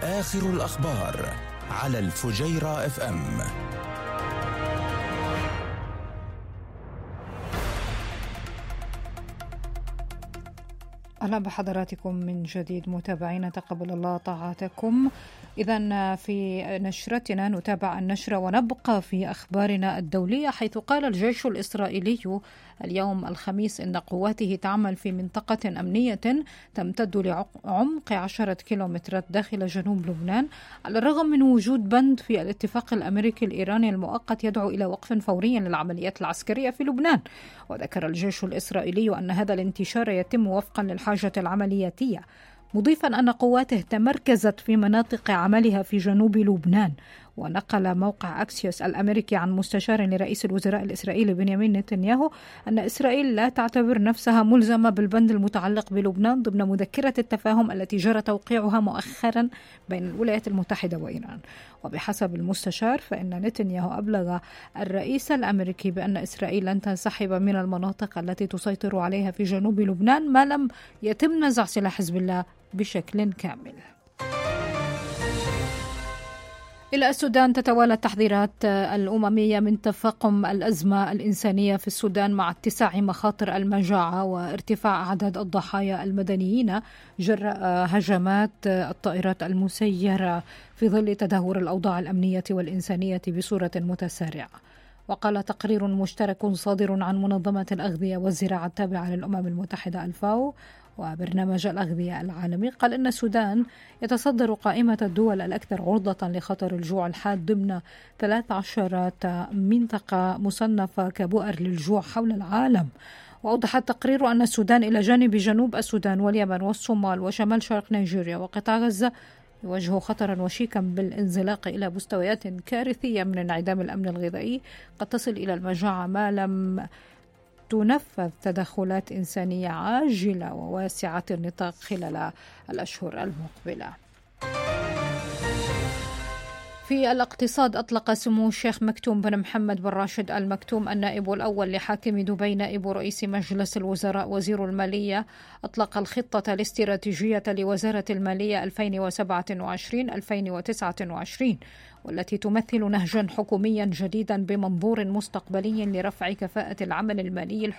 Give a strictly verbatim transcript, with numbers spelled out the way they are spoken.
آخر الأخبار على الفجيرة اف ام. أهلا بحضراتكم من جديد متابعينا، تقبل الله طاعاتكم. إذن في نشرتنا نتابع النشرة ونبقى في أخبارنا الدولية، حيث قال الجيش الإسرائيلي اليوم الخميس إن قواته تعمل في منطقة أمنية تمتد لعمق عشرة كيلومترات داخل جنوب لبنان، على الرغم من وجود بند في الاتفاق الأمريكي الإيراني المؤقت يدعو إلى وقف فوري للعمليات العسكرية في لبنان. وذكر الجيش الإسرائيلي أن هذا الانتشار يتم وفقا للحاجة العملياتية، مضيفا أن قواته تمركزت في مناطق عملها في جنوب لبنان. ونقل موقع أكسيوس الأمريكي عن مستشار لرئيس الوزراء الإسرائيلي بنيامين نتنياهو أن إسرائيل لا تعتبر نفسها ملزمة بالبند المتعلق بلبنان ضمن مذكرة التفاهم التي جرى توقيعها مؤخرا بين الولايات المتحدة وإيران. وبحسب المستشار فإن نتنياهو أبلغ الرئيس الأمريكي بأن إسرائيل لن تنسحب من المناطق التي تسيطر عليها في جنوب لبنان ما لم يتم نزع سلاح حزب الله بشكل كامل. إلى السودان، تتوالى التحذيرات الأممية من تفاقم الأزمة الإنسانية في السودان مع اتساع مخاطر المجاعة وارتفاع أعداد الضحايا المدنيين جراء هجمات الطائرات المسيرة في ظل تدهور الأوضاع الأمنية والإنسانية بصورة متسارعة. وقال تقرير مشترك صادر عن منظمة الأغذية والزراعة التابعة للأمم المتحدة الفاو وبرنامج الأغذية العالمي، قال إن السودان يتصدر قائمة الدول الأكثر عرضة لخطر الجوع الحاد ضمن ثلاث عشرة منطقة مصنفة كبؤر للجوع حول العالم. وأوضح التقرير أن السودان إلى جانب جنوب السودان واليمن والصومال وشمال شرق نيجيريا وقطاع غزة يواجه خطرا وشيكا بالانزلاق إلى مستويات كارثية من انعدام الأمن الغذائي قد تصل إلى المجاعة ما لم تنفذ تدخلات إنسانية عاجلة وواسعة النطاق خلال الأشهر المقبلة. في الاقتصاد، أطلق سمو الشيخ مكتوم بن محمد بن راشد آل مكتوم النائب الأول لحاكم دبي نائب رئيس مجلس الوزراء وزير المالية، أطلق الخطة الاستراتيجية لوزارة المالية ألفين وسبعة وعشرين ألفين وتسعة وعشرين، والتي تمثل نهجا حكوميا جديدا بمنظور مستقبلي لرفع كفاءة العمل المالي الحكومي